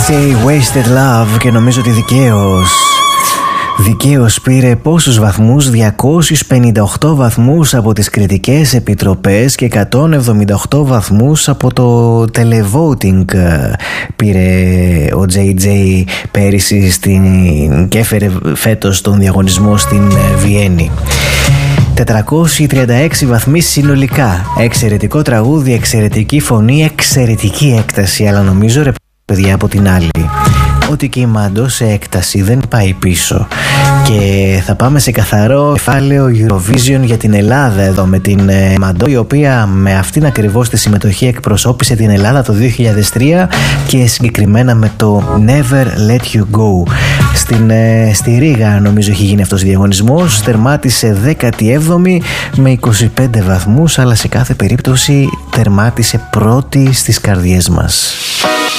Say Wasted Love και νομίζω ότι δικαίως πήρε πόσους βαθμούς? 258 βαθμούς από τις κριτικές επιτροπές και 178 βαθμούς από το televoting πήρε ο JJ πέρυσι και έφερε φέτος τον διαγωνισμό στην Βιέννη. 436 βαθμοί συνολικά. Εξαιρετικό τραγούδι, εξαιρετική φωνή, εξαιρετική έκταση. Αλλά νομίζω ρε παιδιά από την άλλη ότι και η Μαντό σε έκταση δεν πάει πίσω. Και θα πάμε σε καθαρό κεφάλαιο Eurovision για την Ελλάδα εδώ με την Μαντό, η οποία με αυτήν ακριβώς τη συμμετοχή εκπροσώπησε την Ελλάδα το 2003 και συγκεκριμένα με το Never Let You Go. Στη Ρήγα νομίζω έχει γίνει αυτός ο διαγωνισμός. Τερμάτισε 17η με 25 βαθμούς, αλλά σε κάθε περίπτωση τερμάτισε πρώτη στις καρδιές μας.